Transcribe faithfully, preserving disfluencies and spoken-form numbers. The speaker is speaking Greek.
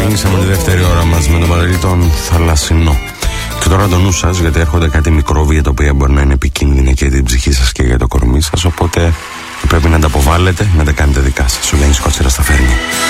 Ξεκινήσαμε τη δεύτερη ώρα μας με τον Παντελή τον Θαλασσινό. Και τώρα το νου σας, γιατί έρχονται κάτι μικρόβια τα οποία μπορεί να είναι επικίνδυνα και για την ψυχή σας και για το κορμί σας. Οπότε πρέπει να τα αποβάλλετε, να τα κάνετε δικά σας. Ο Γιάννης Κότσιρας τα φέρνει.